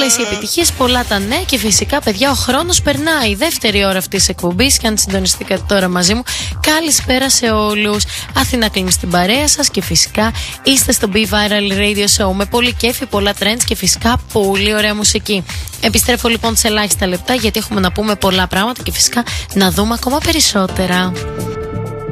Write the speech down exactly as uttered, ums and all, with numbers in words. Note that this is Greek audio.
Όλες οι επιτυχίες, πολλά τα νέα και φυσικά, παιδιά, ο χρόνος περνάει. Δεύτερη ώρα αυτής της εκπομπής, και αν συντονιστήκατε τώρα μαζί μου, καλησπέρα σε όλους. Αθήνα κλείνει στην παρέα σας και φυσικά είστε στο Be Viral Radio Show με πολύ κέφι, πολλά trends και φυσικά πολύ ωραία μουσική. Επιστρέφω λοιπόν σε ελάχιστα λεπτά γιατί έχουμε να πούμε πολλά πράγματα και φυσικά να δούμε ακόμα περισσότερα.